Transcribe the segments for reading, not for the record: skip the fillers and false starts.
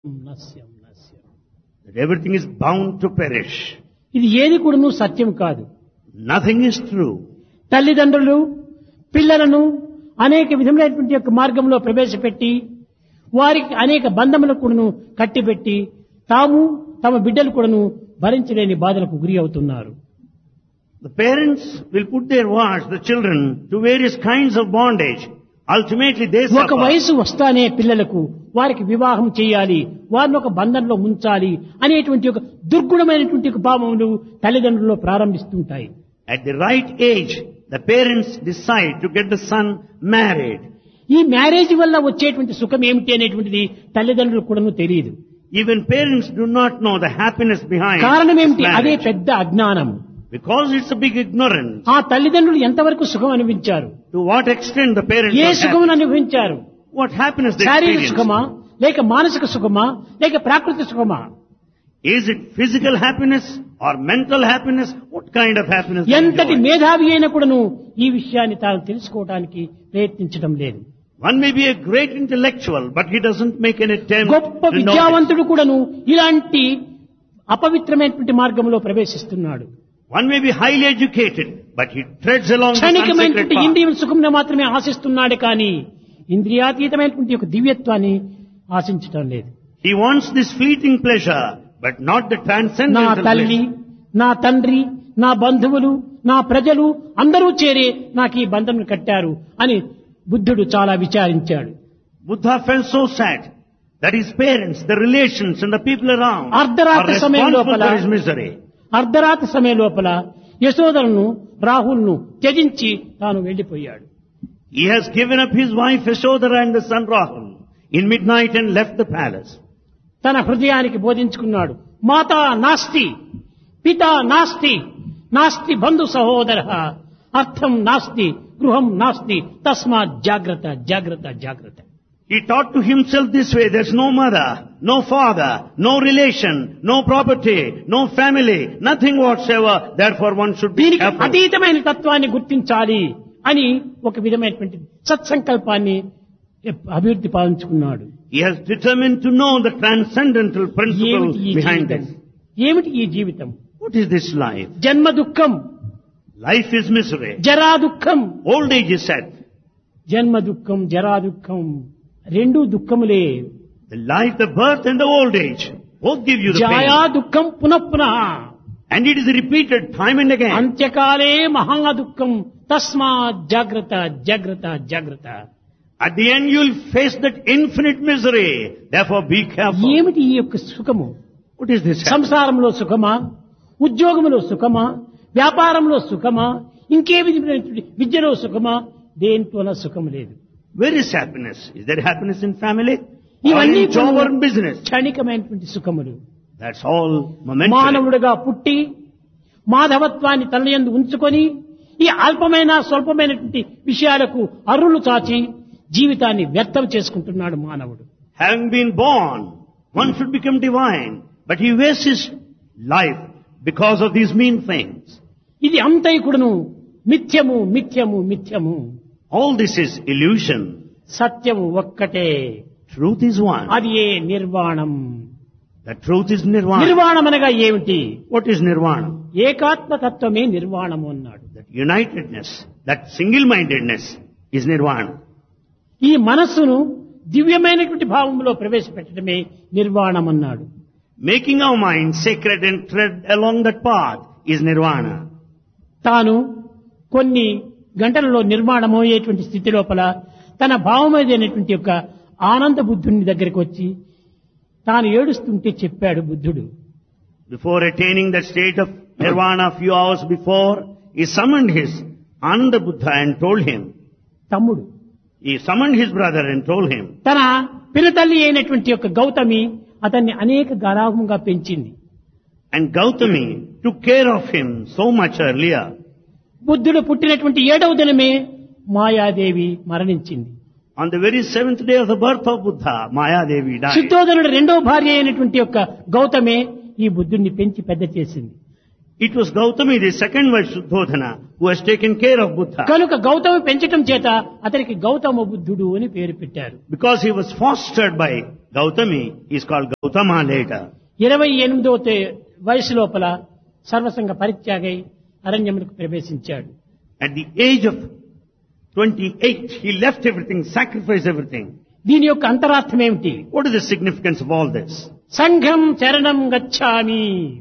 నశ్యం నశ్యం. that everything is bound to perish. ఇది ఏది కూడాను సత్యం కాదు. Nothing is true. తల్లిదండ్రులు పిల్లలను అనేక విధములైనటువంటి యొక్క మార్గంలో ప్రవేశపెట్టి వారికి అనేక బంధములకు కూడాను కట్టిపెట్టి తాము తమ బిడ్డలు కూడాను భరించలేని బాధలకు గురి అవుతున్నారు. The parents will put their the children to various kinds of bondage. Ultimately they ఒక suffer. వయసు వస్తానే పిల్లలకు వారికి వివాహం చేయాలి, వారిని ఒక బంధంలో ముంచాలి అనేటువంటి ఒక దుర్గుణమైనటువంటి ఒక భావములు తల్లిదండ్రుల్లో ప్రారంభిస్తుంటాయి. At the right age, the parents decide to get the son married. ఈ మ్యారేజ్ వల్ల వచ్చేటువంటి సుఖం ఏమిటి అనేటువంటిది తల్లిదండ్రులకు కూడాను తెలియదు. Even parents do not know the happiness behind కారణం ఏమిటి? this అదే marriage. పెద్ద అజ్ఞానం. Because it's a big ignorance. ఆ తల్లిదండ్రులు ఎంతవరకు సుఖం అనుభవించారు, To what extent the parents A are సుఖం happy. అనుభవించారు? What happiness they శారీరక experience. సుఖమా లేక మానసిక సుఖమా లేక ప్రాకృతిక సుఖమా? Is it physical happiness or mental happiness? What kind of happiness they ఎంతటి enjoy? మేధావి అయినా కూడాను ఈ విషయాన్ని తాను తెలుసుకోవడానికి ప్రయత్నించడం లేదు. One may be a great intellectual, but he doesn't make an attempt గొప్ప to know it. విద్యావంతుడు కూడాను ఇలాంటి అపవిత్రమైనటువంటి మార్గంలో ప్రవేశిస్తున్నాడు. One may be highly educated, but he treads along the unsacred క్షణికమైనటువంటి path. ఇంద్రియ సుఖంలో మాత్రమే ఆశిస్తున్నాడు కానీ ఇంద్రియాతీతమైనటువంటి ఒక దివ్యత్వాన్ని ఆశించటం లేదు. He wants this fleeting pleasure, but not the నా transcendental తల్లి, pleasure. నా తండ్రి, నా బంధువులు, నా ప్రజలు అందరూ చేరే నాకు ఈ బంధం కట్టారు అని బుద్ధుడు చాలా విచారించాడు. Buddha felt so sad that his parents, the relations and the people around are అర్ధరాత్రి సమయం responsible లోపల for his misery. అర్ధరాత్రి సమయం లోపల యశోదలను రాహుల్ను త్యజించి తాను వెళ్లిపోయాడు. He has given up his wife Yashodhara and the son Rahul in midnight and left the palace. తన హృదయానికి బోధించుకున్నాడు. మాతా నాస్తి, పితా నాస్తి, నాస్తి బంధు సహోదర, అర్థం నాస్తి, గృహం నాస్తి, తస్మాత్ జాగ్రత్త జాగ్రత్త జాగ్రత్త. He taught to himself this way: there's no mother, no father, no relation, no property, no family, nothing whatsoever. Therefore one should be దీనికి careful. అతీతమైన తత్వాన్ని గుర్తించాలి అని ఒక విధమైనటువంటి సత్సంకల్పాన్ని అభివృద్ధి పాలించుకున్నాడు. He has determined to know the transcendental principle ఏమిటి ఈ behind జీవితం? this. ఏమిటి ఈ జీవితం? What is this life? జన్మ దుఃఖం, Life is misery. జరా దుఃఖం. Old age is sad. జన్మ దుఃఖం, జరా దుఃఖం రెండు దుఃఖములే. The life, the birth and the old age both give you the జాయా pain. దుఃఖం పునఃపునః, And it is repeated time and again. అంత్యకాలే మహా దుఃఖం, తస్మాత్ జాగ్రత్త జాగ్రత్త జాగ్రత్త. At the end you will face that infinite misery. Therefore be careful. ఏమిటి ఈ యొక్క సుఖము? What is this? సంసారంలో సుఖమా, ఉద్యోగంలో సుఖమా, వ్యాపారంలో సుఖమా, ఇంకే విధమైనటువంటి విద్యలో సుఖమా? దేంట్లోన సుఖం లేదు. Where is happiness? Is there happiness in family? Or ఇవన్నీ in job or in business? క్షణికమైనటువంటి సుఖములు. That's all momentary. మానవుడిగా పుట్టి మాధవత్వాన్ని తనయందు ఉంచుకొని ఈ అల్పమైన స్వల్పమైనటువంటి విషయాలకు అరులు చాచి జీవితాన్ని వ్యర్థం చేసుకుంటున్నాడు మానవుడు. Having been born, one should become divine. But he wastes his life because of these mean things. ఇది అంతైకుడును మిథ్యము మిథ్యము మిథ్యము. All this is illusion. సత్యము ఒక్కటే, Truth is one. అది ఏ నిర్వాణం. The truth is nirvana. నిర్వాణం అనగా ఏమిటి? What is nirvana? ఏకాత్మతత్వమే నిర్వాణము అన్నాడు. That unitedness, that single-mindedness is nirvana. ఈ మనస్సును దివ్యమైనటువంటి భావంలో ప్రవేశపెట్టడమే నిర్వాణం అన్నాడు. Making our mind sacred and tread along that path is nirvana. తాను కొన్ని గంటలలో నిర్మాణమయ్యేటువంటి స్థితి లోపల తన భావమైనటువంటి యొక్క ఆనంద బుద్ధుని దగ్గరికి వచ్చి తాను ఏడుస్తుంటే చెప్పాడు బుద్ధుడు. Before attaining that state of nirvana a few hours before, he summoned his Ananda Buddha and told him. తమ్ముడు He summoned his brother and told him. తన పినతల్లి అయినటువంటి యొక్క గౌతమి అతన్ని అనేక గారాభంగా పెంచింది. And Gautami took care of him so much earlier. బుద్ధుడు పుట్టినటువంటి 7వ దినమే మాయాదేవి మరణించింది. On the very 7th day of the birth of Buddha, Maya Devi died. శుద్ధోదనుడు 2వ భార్య అయినటువంటి యొక్క గౌతమే ఈ బుద్ధుడిని పెంచి పెద్ద చేసింది. It was Gautami, the second wife Shuddhodhana, who has taken care of Buddha. కనుక గౌతమి పెంచటం చేత అతనికి గౌతమ బుద్ధుడు అని పేరు పెట్టారు. Because he was fostered by Gautami, he is called Gautama later. 28వ వయసు లోపల సర్వసంగ పరిత్యాగై అరణ్యములకు ప్రవేశించాడు. At the age of 28, he left everything, sacrificed everything. దీని యొక్క అంతరార్థం ఏమిటి? What is the significance of all this? సంఘం శరణం గచ్ఛామి.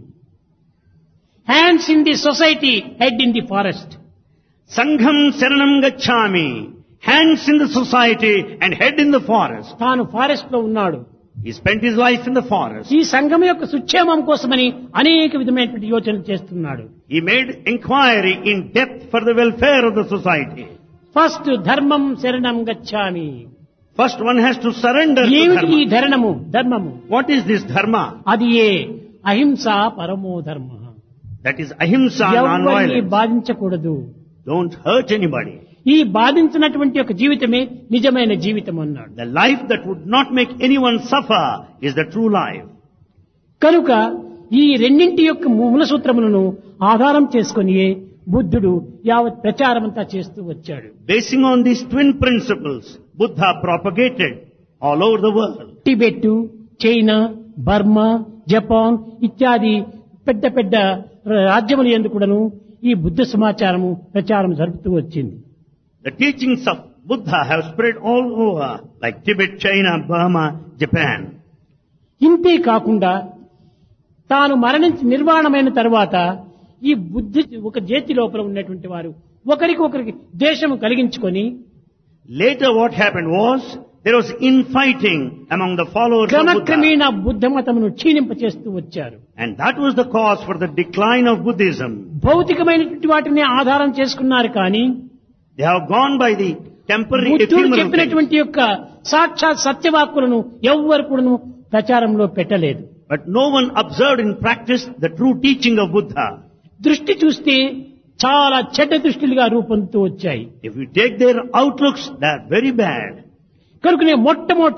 Hands in the society, head in the forest. Sangham Saranam Gacchami. Hands in the society and head in the forest. తాను forest లో ఉన్నాడు. He spent his life in the forest. ఈ సంఘం యొక్క సుక్షేమం కోసమని అనేక విధమైనటువంటి యోచనలు చేస్తున్నాడు. He made inquiry in depth for the welfare of the society. First ధర్మం శరణం గచ్ఛామి. First one has to surrender to ఏమిటి ఈ dharma. ధర్మము? What is this dharma? అది ఏ అహింస పరమో ధర్మ. That is ahimsa, ఎవరిని non-violence. బాధించకూడదు. Don't hurt anybody. ఈ బాధించినటువంటి యొక్క జీవితమే నిజమైన జీవితం అన్నాడు. The life that would not make anyone suffer is the true life. కనుక ఈ రెండింటి యొక్క మూల సూత్రములను ఆధారం చేసుకొని బుద్ధుడు యావత్ ప్రచారమంతా చేస్తూ వచ్చాడు. Basing on these twin principles, Buddha propagated all over the world. Tibet, China, Burma, Japan ఇత్యాది పెద్ద పెద్ద రాజ్యముల యందు కూడాను ఈ బుద్ధ సమాచారము ప్రచారం జరుపుతూ వచ్చింది. The teachings of Buddha have spread all over, like Tibet, China, Burma, Japan. ఇంతే కాకుండా తాను మరణించి నిర్వాణమైన తర్వాత ఈ బుద్ధి ఒక జాతి లోపల ఉన్నటువంటి వారు ఒకరికి ద్వేషము కలిగించుకొని Later what happened was, there was infighting among the followers of Buddha. క్రమక్రమేణ Buddha మతమును క్షీణింప చేస్తూ వచ్చారు. And that was the cause for the decline of Buddhism. భౌతికమైనటువంటి వాటిని ఆధారం చేసుకున్నారు కానీ They have gone by the temporary బుద్ధుడు ephemeral things. చెప్పినటువంటి యొక్క సాక్షాత్ సత్యవాక్కులను ఎవ్వరు కూడాను ప్రచారంలో పెట్టలేదు. But no one observed in practice the true teaching of Buddha. దృష్టి చూస్తే చాలా చెడ్డ దృష్టిలుగా రూపొందుతూ వచ్చాయి. If you take their outlooks, they are very bad. కనుకనే మొట్టమొదట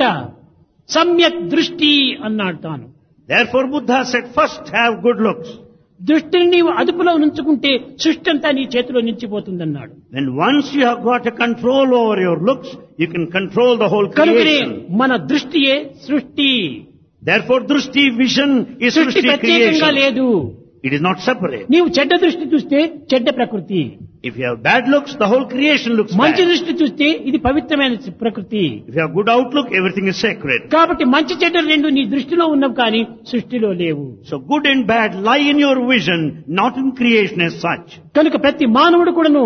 సమ్యక్ దృష్టి అన్నాడు తాను. Therefore Buddha said, first have good looks. దృష్టిని నీవు అదుపులో ఉంచుకుంటే సృష్టి అంతా నీ చేతిలో నిలిచిపోతుందన్నాడు. Then once you have got a control over your looks, you can control the whole కనుకనే creation. మన దృష్టియే సృష్టి. Therefore drishti, vision is సృష్టి srishti ప్రత్యేకంగా creation. లేదు. It is not separate. నీవు చెడ్డ దృష్టి చూస్తే చెడ్డ ప్రకృతి, If you have bad looks, the whole creation looks మంచి bad. దృష్టి చూస్తే ఇది పవిత్రమైన ప్రకృతి. If you have good outlook, everything is sacred. కాబట్టి మంచి చెడ్డ రెండు నీ దృష్టిలో ఉన్నవి కానీ సృష్టిలో లేవు. So good and bad lie in your vision, not in creation as such. కనుక ప్రతి మానవుడు కూడాను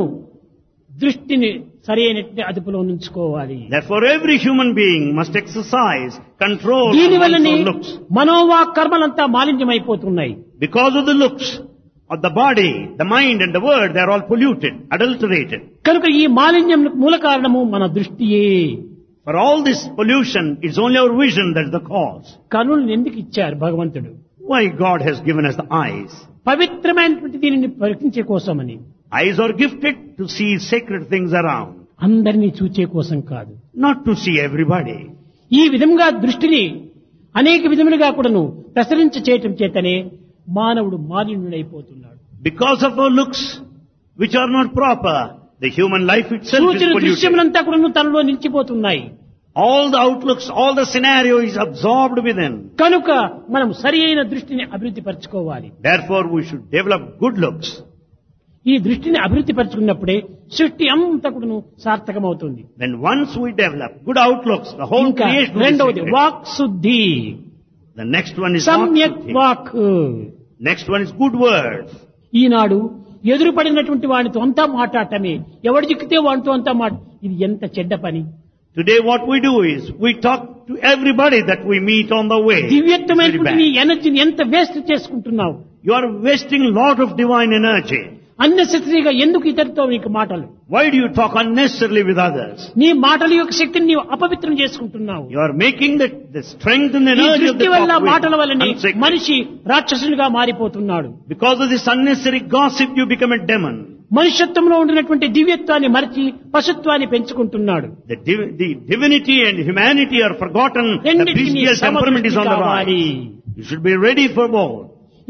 దృష్టిని సరైన అదుపులో ఉంచుకోవాలి. Therefore every human being must exercise control on దీని one's వల్లనే own looks. మనోవాక్ కర్మలంతా మాలిన్యమైపోతున్నాయి. Because of the looks of the body, the mind and the word, they are all polluted, adulterated. కనుక ఈ మాలిన్యం మూల కారణము మన దృష్టియే. For all this pollution, it's only our vision that's the cause. కనులను ఎందుకు ఇచ్చారు భగవంతుడు? Why God has given us the eyes? పవిత్రమైనటువంటి దీనిని పరికించే కోసమని. Eyes are gifted to see sacred things around, అందరినీ చూచే కోసం కాదు. not to see everybody. ఈ విధంగా దృష్టిని అనేక విధములుగా కూడాను ప్రసరించ చేయటం చేతనే మానవుడు మాలిన్యుడైపోతున్నాడు. Because of our looks, which are not proper, the human life itself is సూచన polluted. దృశ్యములంతా కూడాను తనలో నిలిచిపోతున్నాయి. All the outlooks, all the scenario is absorbed within. కనుక మనం సరి అయిన దృష్టిని అభివృద్ధి పరచుకోవాలి. Therefore we should develop good looks. ఈ దృష్టిని అభివృద్ధి పరచుకున్నప్పుడే సృష్టి అంతా కూడాను సార్థకమవుతుంది. Then once we develop good outlooks, the whole ఇంకా creation will be రెండవది sacred. వాక్ శుద్ధి. The next one is సమ్యక్ vakshuddhi. Walk. Next one is good words. ఈనాడు ఎదురుపడినటువంటి వాడితో అంతా మాట్లాడటమే, ఎవడు చిక్కితే వాడితో అంతా ఇది ఎంత చెడ్డ పని. Today what we do is, we talk to everybody that we meet on the way. It's very దివ్యత్వమైనటువంటి నీ bad. ఎనర్జీని ఎంత వేస్ట్ చేసుకుంటున్నావు. You are wasting a lot of divine energy. అన్నెసెసరీగా ఎందుకు ఇతరుతో నీకు మాటలు? Why do you talk unnecessarily with others? నీ మాటల యొక్క శక్తిని నీవు అపవిత్రం చేసుకుంటున్నావు. You are making the strength and the ఈ energy of దృష్టి the వల్ల talk మాటల వల్లనే unsacred. మనిషి రాక్షసునిగా మారిపోతున్నాడు. Because of this unnecessary gossip, you become a demon. మనుష్యత్వంలో ఉండినటువంటి దివ్యత్వాన్ని మరిచి పశుత్వాన్ని పెంచుకుంటున్నాడు. The divinity and humanity are forgotten. The రెండింటినీ bestial temperament is on the కావాలి. rise. You should be ready for both.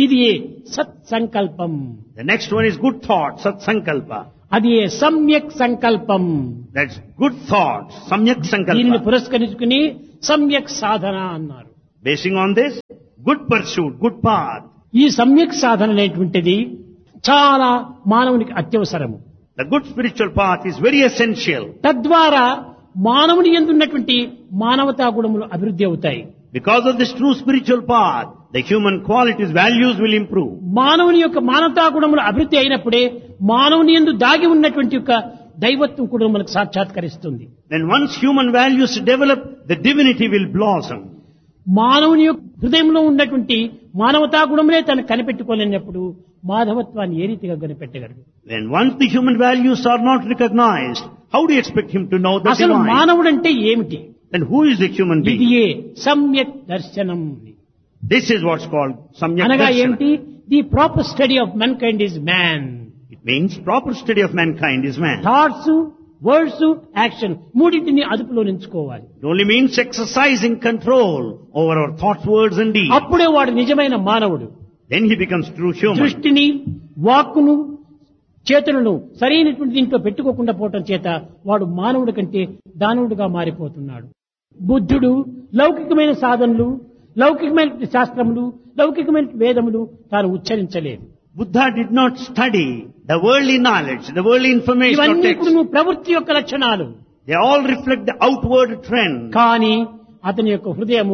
ఇది సత్ సంకల్పం. The next one is good thought, Sat Sankalpa. అది సమ్యక్ సంకల్పం. That's good thought, Samyak దీనిని Sankalpa. పురస్కరించుకుని సమ్యక్ సాధన అన్నారు. Basing on this, good pursuit, good path. ఈ సమ్యక్ సాధన అనేటువంటిది చాలా మానవునికి అత్యవసరము. The good spiritual path is very essential. తద్వారా మానవుని యందు ఉన్నటువంటి మానవతా గుణములు అభివృద్ధి అవుతాయి. Because of this true spiritual path, the human qualities, values will improve. మానవుని యొక్క మానవతా గుణములు అభివృద్ధి అయినప్పుడే మానవుని యందు దాగి ఉన్నటువంటి యొక్క దైవత్వం కూడా మనకు సాక్షాత్కరిస్తుంది. Then once human values develop, the divinity will blossom. మానవుని యొక్క హృదయంలో ఉన్నటువంటి మానవతా గుణములే తను కనిపెట్టుకోలేనప్పుడు మాధవత్వాన్ని ఏ రీతిగా కనిపెట్టగలడు? Then once the human values are not recognized, how do you expect him to know the అసలు divine? మానవుడంటే ఏమిటి? Then who is the human ఇది being? సమ్యక్ దర్శనం. This is what's called Samyak అనగా Darshana. ఏమిటి? The proper study of men kind is man. It means proper study of mankind is man. Thoughts, words, action మూడింటిని అదుపులో ఉంచుకోవాలి. It only means exercising control over our thoughts, words and deeds. అప్పుడే వాడు నిజమైన మానవుడు. Then he becomes true human. దృష్టిని, వాక్కును, చేతులను సరైనటువంటి దీంట్లో పెట్టుకోకుండా పోవటం చేత వాడు మానవుడి కంటే దానవుడిగా మారిపోతున్నాడు. బుద్ధుడు లౌకికమైన సాధనలు, లౌకికమైన శాస్త్రములు, లౌకికమైన వేదములు తాను ఉచ్చరించలేదు. Buddha did not study the worldly knowledge, the worldly information or ఇవన్నీ text. కూడా ప్రవృత్తి యొక్క లక్షణాలు. They all reflect the outward trend. కానీ అతని యొక్క హృదయము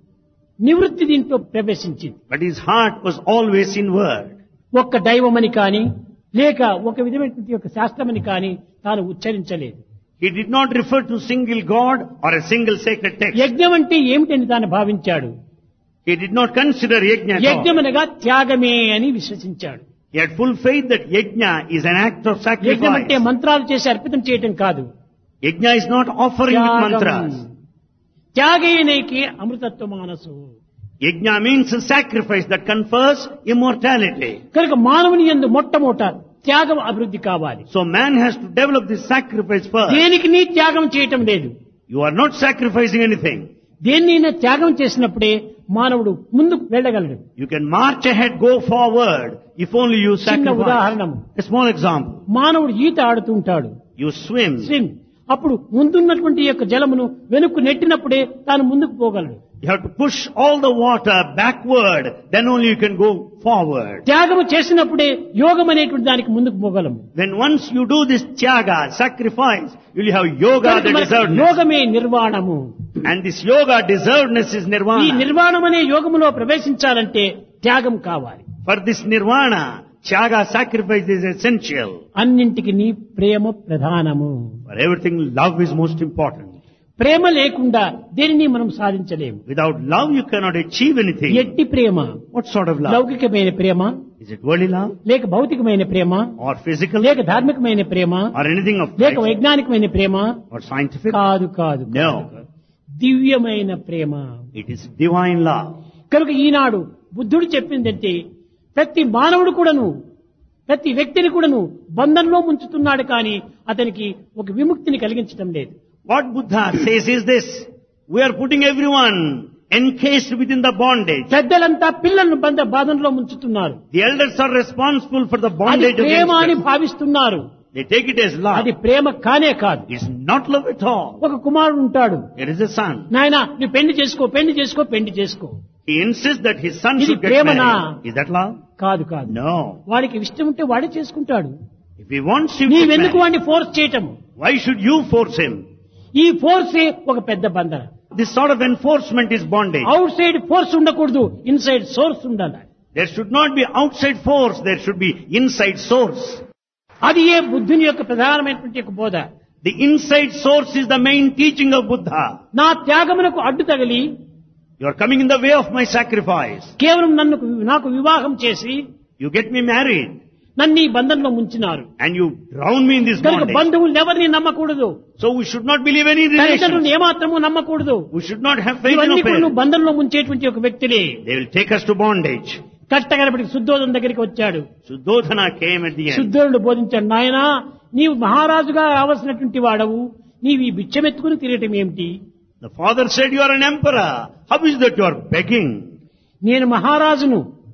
నివృత్తి దీంట్లో ప్రవేశించింది. But his heart was always inward. ఒక్క దైవమని కానీ లేక ఒక విధమైనటువంటి యొక్క శాస్త్రమని కానీ తాను ఉచ్చరించలేదు. He did not refer to single God or a single sacred text. యజ్ఞం అంటే ఏమిటని తాను భావించాడు. He did not consider yajna at all. యజ్ఞమనగా త్యాగమే అని విశ్వసించాడు. He had full faith that yajna is an act of యజ్ఞం అంటే sacrifice. మంత్రాలు చేసి అర్పితం చేయటం కాదు. Yajna is not offering with త్యాగం. mantras. త్యాగేనేకి అమృతత్వ మానసు. Yajna means a sacrifice that confers immortality. కనుక మానవుని యందు మొట్టమొదట త్యాగం అభివృద్ధి కావాలి. So man has to develop this sacrifice first. దేనికి నీ త్యాగం చేయటం లేదు. You are not sacrificing anything. దేన్నైనా త్యాగం చేసినప్పుడే మానవుడు ముందుకు వెళ్ళగలడు. You can march ahead, go forward, if only you చిన్న sacrifice. ఉదాహరణము. A small example. మానవుడు ఈత ఆడుతూ ఉంటాడు. You swim. స్విమ్. అప్పుడు ముందున్నటువంటి యొక్క జలమును వెనుక్కు నెట్టినప్పుడే తాను ముందుకు పోగలడు. You have to push all the water backward, then only you can go forward. త్యాగము చేసినప్పుడే యోగం అనేటువంటి దానికి ముందుకు పోగలము. When once you do this tyaga, sacrifice, you will have yoga, the deservedness. యోగమే నిర్వాణము. And this yoga, deservedness is ఈ nirvana. నిర్వాణం అనే యోగములో ప్రవేశించాలంటే త్యాగం కావాలి. For this nirvana, tyaga, sacrifice is essential. అన్నింటికి నీ ప్రేమ ప్రధానము. For everything, love is most important. ప్రేమ లేకుండా దేనిని మనం సాధించలేము. Without love, you cannot achieve anything. ఎట్టి ప్రేమ? What sort of love? లౌకికమైన ప్రేమ, Is it worldly love? లేక భౌతికమైన ప్రేమ, Or physical? లేక ధార్మికమైన ప్రేమ, Or anything of లేక life? వైజ్ఞానికమైన ప్రేమ? Or scientific? కాదు కాదు. No. దివ్యమైన ప్రేమ. It is divine love. కనుక ఈనాడు బుద్ధుడు చెప్పిందంటే ప్రతి మానవుడు కూడాను, ప్రతి వ్యక్తిని కూడాను బంధంలో ముంచుతున్నాడు కానీ అతనికి ఒక విముక్తిని కలిగించడం లేదు. What Buddha says is this: we are putting everyone encased within the bondage. పెద్దలంతా పిల్లలను బాధంలో ముంచుతున్నారు. The elders are responsible for the అది bondage of ప్రేమ అని youngsters. భావిస్తున్నారు. They take it as love. అది ప్రేమ కానే కాదు. It's not love at all. ఒక కుమారుడు ఉంటాడు. There is a son. నాయన నువ్వు పెళ్లి చేసుకో, పెళ్లి చేసుకో, పెళ్లి చేసుకో. He insists that his son ఇది should get ప్రేమనా? married. Is that love? కాదు కాదు. No. వాడికి ఇష్టం ఉంటే వాడే చేసుకుంటాడు. If he wants you to నీవెందుకు marry, వాడిని ఫోర్స్ చేయటం? why should you force him? ఈ ఫోర్సే ఒక పెద్ద బంధన. This sort of enforcement is bondage. Out side force ఉండకూడదు, ఇన్సైడ్ సోర్స్ ఉండాలి. There should not be outside force, there should be inside source. అది ఏ బుద్ధుని యొక్క ప్రధానమైనటువంటి యొక్క బోధ. The inside source is the main teaching of Buddha. నా త్యాగమునకు అడ్డు తగిలి You are coming in the way of my sacrifice. కేవలం నాకు వివాహం చేసి You get me married నన్ను ఈ బంధంలో ముంచినారు. and you drown me in this కనుక bondage. బంధువులు ఎవరిని నమ్మకూడదు, So we should not believe any తల్లిదండ్రులను relations. ఏమాత్రము నమ్మకూడదు. We should not have faith in ఇవన్నీ our కూడా నువ్వు parents. బంధంలో ముంచేటువంటి ఒక వ్యక్తిని. They will take us to bondage. కష్టగడపటికి Shuddhodana దగ్గరికి వచ్చాడు. Suddhodana came at the end. శుద్ధోడు బోధించాడు, నాయనా నీవు మహారాజుగా రావాల్సినటువంటి వాడవు, నీవు ఈ బిచ్చమెత్తుకుని తిరగటం ఏమిటి? The father said, you are an emperor. How is that you are begging? నేను మహారాజును,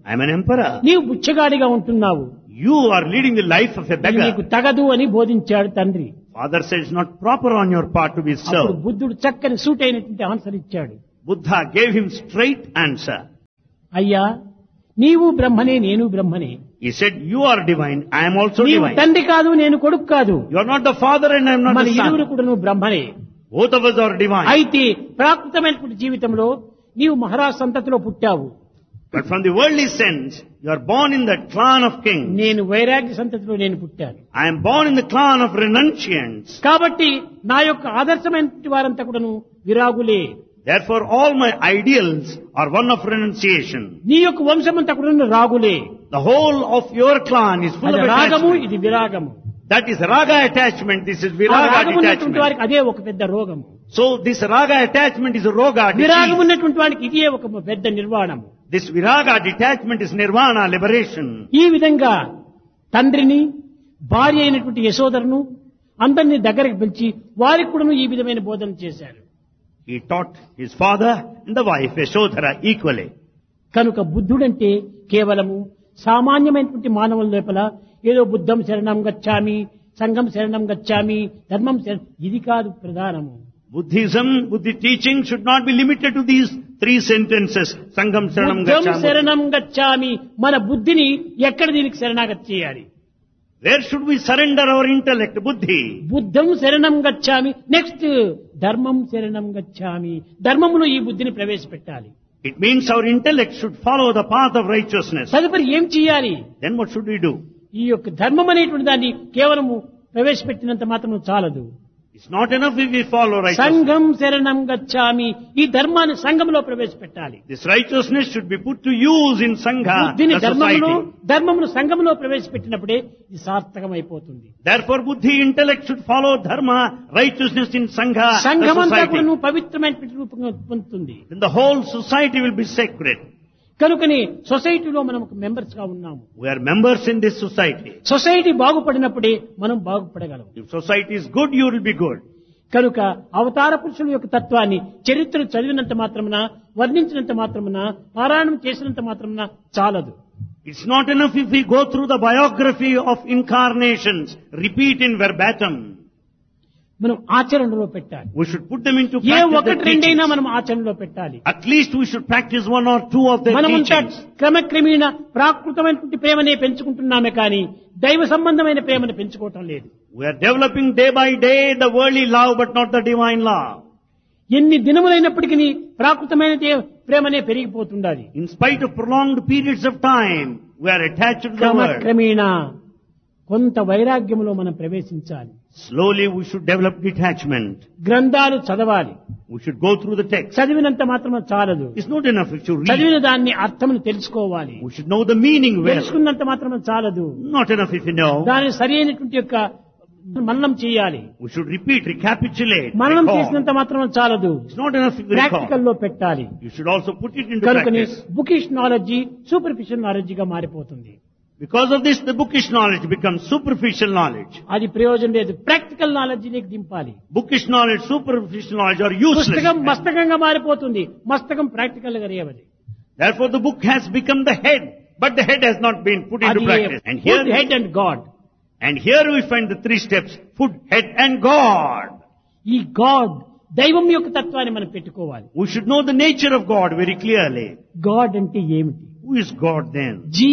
I am an emperor. నీవు బుచ్చగాడిగా ఉంటున్నావు, You are leading the life of a ఇది beggar. నీకు తగదు అని బోధించాడు తండ్రి. Father says it's not proper on your part to be అప్పుడు served. బుద్ధుడు చక్కని సూట్ అయినటువంటి ఆన్సర్ ఇచ్చాడు. Buddha gave him straight answer. అయ్యా, నీవు బ్రహ్మనే, నేను బ్రహ్మనే. He said, you are divine, I am also నీవు divine. తండ్రి కాదు, నేను కొడుకు కాదు. You are not the father and I am not మన the ఇరువురు son. కూడా నువ్వు బ్రహ్మనే. Both of us are divine. అయితే ప్రాకృతమైనటువంటి జీవితంలో నీవు మహారాజ్ సంతతిలో పుట్టావు, But from the worldly sense, you are born in the clan of kings. నేను వైరాగ్య సంతతిలో నేను పుట్టాను. I am born in the clan of renunciants. కాబట్టి నా యొక్క ఆదర్శమైనటువంటి వారంతా కూడాను విరాగులే. Therefore, all my ideals are one of renunciation. నీ యొక్క వంశమంతా కూడా రాగులే. The whole of your clan is full అది of రాగము, attachment. ఇది విరాగము. That is raga attachment. This is ఆ viraga రాగము ఉన్నటువంటి detachment. వారికి అదే ఒక పెద్ద రోగము. So this raga attachment is a roga విరాగం disease. ఉన్నటువంటి వారికి ఇదే ఒక పెద్ద నిర్వాణము. This viraga detachment is nirvana, liberation. ఈ విధంగా తండ్రిని, భార్య అయినటువంటి యశోదరను అందరినీ దగ్గరికి పిలిచి వారికి కూడా ఈ విధమైన బోధన చేశారు. He taught his father and the wife Yashodhara equally. కనుక బుద్ధుడంటే కేవలము సామాన్యమైనటువంటి మానవుల లోపల ఏదో బుద్ధం శరణం గచ్చామి, సంఘం శరణం గచ్చామి, ధర్మం ఇది కాదు ప్రధానము. Buddhism, Buddhi teaching should not be limited to these three sentences. Sangam Saranam బుద్ధం Gacchami. శరణం గచ్చామి, మన బుద్ధిని ఎక్కడ దీనికి శరణాగతి చేయాలి? Where should we surrender our intellect, Buddhi? బుద్ధం శరణం గచ్చామి. నెక్స్ట్ ధర్మం శరణం గచ్చామి, ధర్మములో ఈ బుద్ధిని ప్రవేశపెట్టాలి. It means our intellect should follow the path of righteousness. తదుపరి ఏం చేయాలి? Then what should we do? ఈ యొక్క ధర్మం అనేటువంటి దాన్ని కేవలము ప్రవేశపెట్టినంత మాత్రం చాలదు. It's not enough if we follow righteousness. సంఘం శరణం గచ్చామి, ఈ ధర్మాన్ని సంఘంలో ప్రవేశపెట్టాలి. This righteousness should be put to use in Sangha, బుద్ధిని the ధర్మమును, society. ధర్మమును సంఘంలో ప్రవేశపెట్టినప్పుడే ఇది సార్థకం అయిపోతుంది. Therefore, Buddhi intellect should follow Dharma, righteousness in Sangha, the సంఘమంతా కూడా society. నువ్వు పవిత్రమైన రూపంగా పొందుతుంది. Then the whole society will be sacred. కనుకని సొసైటీలో మనం ఒక మెంబర్స్ గా ఉన్నాము. We are members in this society. Society బాగుపడినప్పుడే మనం బాగుపడగలం. If society is good, you will be good. కనుక అవతార పురుషుల యొక్క తత్వాన్ని చరిత్ర చదివినంత మాత్రమున, వర్ణించినంత మాత్రమున, పారాయణం చేసినంత మాత్రమున చాలదు. It's not enough if we go through the biography of incarnations, repeat in verbatim. మనం ఆచరణలో పెట్టాలి. We should put them into A practice. ఒకటి the రెండైనా teachings. మనం ఆచరణలో పెట్టాలి. At least we should practice one or two of their మనమంతా teachings. క్రమక్రమేణ ప్రాకృతమైనటువంటి ప్రేమనే పెంచుకుంటున్నామే కానీ దైవ సంబంధమైన ప్రేమను పెంచుకోవటం లేదు. We are developing day by day the worldly love but not the divine love. ఎన్ని దినములైనప్పటికీ ప్రాకృతమైన ప్రేమనే పెరిగిపోతుండాలి. In spite of prolonged periods of time, we are attached to the world. క్రమక్రమేణ కొంత వైరాగ్యములో మనం ప్రవేశించాలి. Slowly we should develop detachment. గ్రంథాలు చదవాలి. We should go through the text. చదివినంత మాత్రం చాలదు. It's not enough if you read. చదివిన దాన్ని అర్థమును తెలుసుకోవాలి. We should know the meaning well. తెలుసుకున్నంత మాత్రం చాలదు. Not enough if you know. దాని సరి అయినటువంటి యొక్క మననం చేయాలి. We should repeat, recapitulate, మననం recall. చేసినంత మాత్రం చాలదు. It's not enough if you practical recall. లో పెట్టాలి. You should also put it into కనుకని practice. Bookish knowledge superficial knowledge గా మారిపోతుంది. Because of this, the bookish knowledge becomes superficial knowledge. అది ప్రయోజనం లేదు. Practical నాలెడ్జిలోకి దింపాలి. Bookish knowledge, superficial knowledge are useless. పుస్తకం మస్తకంగా మారిపోతుంది, మస్తకం ప్రాక్టికల్ గా రేవది. Therefore, the book has become the head, but the head has not been put into practice. Food, head and God. And here we find the three steps: food, head, and God. ఈ God దైవం యొక్క తత్వాన్ని మనం పెట్టుకోవాలి. We should know the nature of God very clearly. God అంటే ఏమిటి? Who is God then?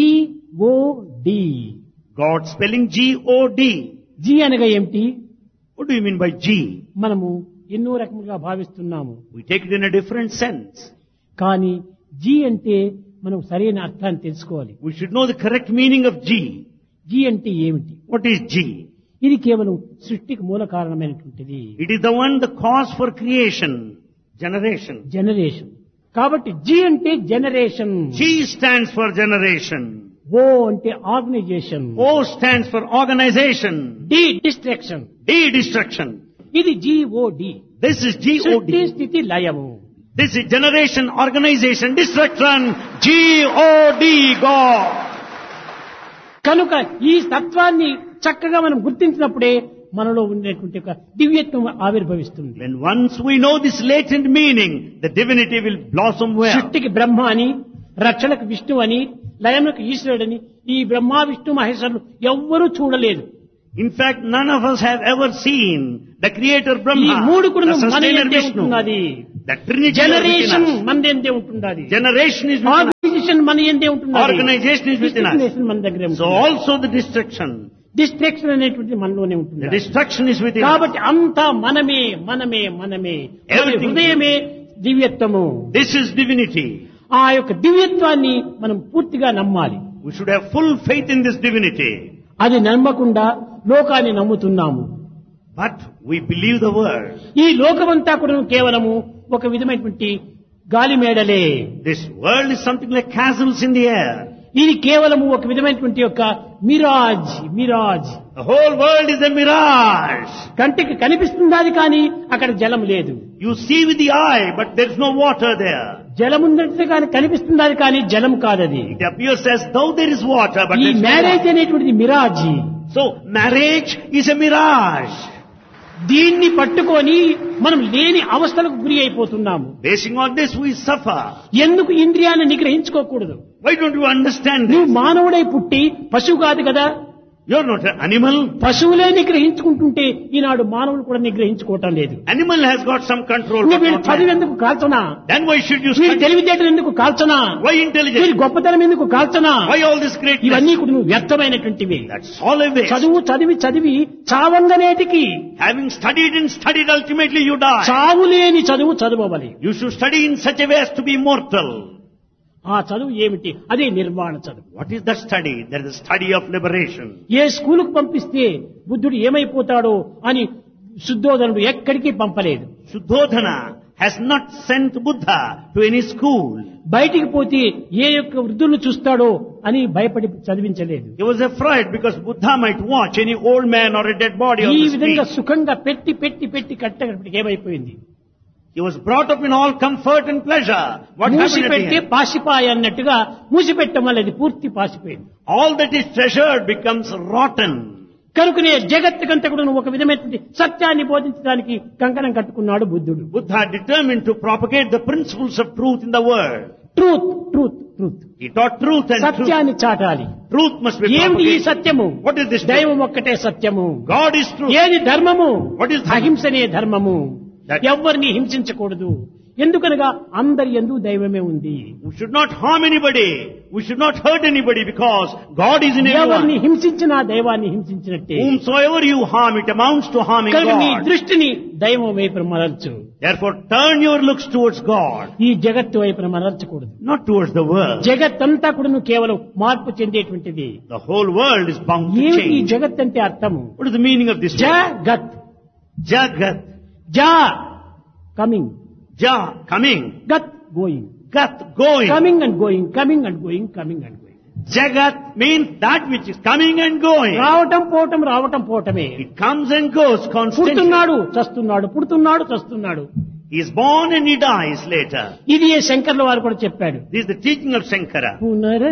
GOD. God spelling G-O-D. G అనగా ఏమిటి? What do you mean by G? మనము ఎన్నో రకములుగా భావిస్తున్నాము. We take it in a different sense. కానీ G అంటే మనం సరైన అర్థాన్ని తెలుసుకోవాలి. We should know the correct meaning of G. G అంటే ఏమిటి? What is G? ఇది కేవలం సృష్టికి మూల కారణమైనటువంటిది. It is the one, the cause for creation, generation. Generation. కాబట్టి జీ అంటే generation. G stands for generation. ఓ అంటే organisation. O stands for organization. D destruction. D destruction. ఇది GOD. This is సృష్టి G-O-D. స్థితి లయము. This is generation, organization, destruction. G-O-D, God. కనుక ఈ తత్వాన్ని చక్కగా మనం గుర్తించినప్పుడే మనలో ఉండేటువంటి ఒక దివ్యత్వం ఆవిర్భవిస్తుంది. When once we know this latent meaning, the divinity will blossom well. సృష్టికి బ్రహ్మ అని, రక్షణకు విష్ణు అని, లయములకు ఈశ్వరుడని ఈ బ్రహ్మ విష్ణు మహేశ్వరులు ఎవ్వరూ చూడలేదు. In fact, none of us have ever seen the creator ఈ Brahma, మూడు కూడా the మన sustainer ఎందే Vishnu. ఉంటున్నది. The Trinity is generation within us. మన ఎందే ఉంటున్నది. Generation is within us. Organisation మన ఎందే ఉంటున్నది. Organization is within us. Distribution మన దగ్గరే So ఉంటుంది. also the destruction. డిస్ట్రాక్షన్ అనేటువంటిది మనలోనే The ఉంటుంది. destruction is within us. కాబట్టి అంతా మనమే మనమే మనమే. మన Everything. హృదయమే దివ్యత్వము. This is divinity. ఆ యొక్క దివ్యత్వాన్ని మనం పూర్తిగా నమ్మాలి. We should have full faith in this divinity. అది నమ్మకుండా లోకాన్ని నమ్ముతున్నాము. But we believe the word. ఈ లోకమంతా కూడా కేవలము ఒక విధమైనటువంటి గాలి మేడలే. This world is something like castles in the air. ఇది కేవలము ఒక విధమైనటువంటి యొక్క Miraz Miraz. The whole world is a mirage. కంటికి కనిపిస్తున్నది కానీ అక్కడ జలం లేదు. You see with the eye, but there is no water there. జలం ఉన్నట్టు కానీ కనిపిస్తున్నది కానీ జలం కాదది. It appears as though there is water, but ఈ there is no marriage water. అనేటువంటిది Miraz. So marriage is a mirage. దీన్ని పట్టుకొని మనం లేని అవస్థలకు గురి అయిపోతున్నాము. Basing on this, we suffer. ఎందుకు ఇంద్రియాన్ని నిగ్రహించుకోకూడదు? Why don't you understand నువ్వు this? మానవుడై పుట్టి పశువు కాదు కదా. You're not an animal. పశువులే నిగ్రహించుకుంటుంటే ఈనాడు మానవులు కూడా నిగ్రహించుకోవటం లేదు. Animal has got some control. నువ్వు but వీళ్ళు not చదివి man. ఎందుకు కాల్చనా? Then why should you వీళ్ళు study? తెలివితేటలు ఎందుకు కాల్చనా? Why వీళ్ళు intelligence? గొప్పతనం ఎందుకు కాల్చనా? Why all this greatness? ఇవన్నీ కూడా నువ్వు వ్యర్థమైనటువంటివి. That's all a waste. చదువు చదివి చదివి చావంగనేటికి Having studied and studied, ultimately you die. చావు లేని చదువు చదవవాలి. You should study in such a way as to be immortal. ఆ చదువు ఏమిటి? అదే నిర్వాణ చదువు. What is that study? That is the study of liberation. ఏ స్కూలుకు పంపిస్తే బుద్ధుడు ఏమైపోతాడో అని శుద్ధోదనుడు ఎక్కడికి పంపలేదు. Shuddhodhana has not sent Buddha to any school. బయటికి పోతే ఏ యొక్క వృద్ధులను చూస్తాడో అని భయపడి చదివించలేదు. He was afraid because Buddha might watch any old man or a dead body on ఈ the విధంగా street. సుఖంగా పెట్టి పెట్టి పెట్టి కట్టగలిపటికి ఏమైపోయింది? He was brought up in all comfort and pleasure. What happened at మూసిపెట్టి the end? పాసిపాయ అన్నట్టుగా మూసిపెట్టడం వల్ల అది పూర్తి పాసిపోయింది. All that is treasured becomes rotten. కనుకనే జగత్తుకంతా కూడా ఒక విధమైనటువంటి సత్యాన్ని బోధించడానికి కంకణం కట్టుకున్నాడు బుద్ధుడు. Buddha determined to propagate the principles of truth in the world. Truth truth truth. He taught truth and truth. సత్యాన్ని చాటాలి. Truth must be ఏమిటి ఈ propagated. సత్యము? What is this truth? దైవం ఒక్కటే సత్యము. God is truth. ఏది ధర్మము? What is dharma? అహింసనే ధర్మము. That- ఎవరిని హింసించకూడదు. ఎందుకనగా అందరి యందు దైవమే ఉంది. We should not harm anybody. We should not hurt anybody because God is in ఎవరిని everyone. హింసించినా దైవాన్ని హింసించినట్టే. Whomsoever you harm, it amounts to harming కనుక నీ God. దృష్టిని దైవం వైపు మరల్చు. Therefore, turn your looks towards God, ఈ జగత్తు వైపు మరల్చకూడదు. not towards the world. జగత్తంతా కూడా కేవలం మార్పు చెందేటువంటిది. The whole world is bound to ఏమిటి ఈ change. జగత్ అంటే అర్థము? What is the meaning of this word? జగత్. Jagat. జా coming, Ja, coming. గత్ going, Gat, going. Coming and going, coming and going, coming and going. Jagat means that which is coming and going. రావటం పోవటం రావటం పోవటమే. It comes and goes constantly. పుడుతున్నాడు చస్తున్నాడు, పుడుతున్నాడు చస్తున్నాడు. He is born and he dies later. ఇది ఏ శంకర్ల వారు కూడా చెప్పాడు. This is the teaching of Shankara. పునర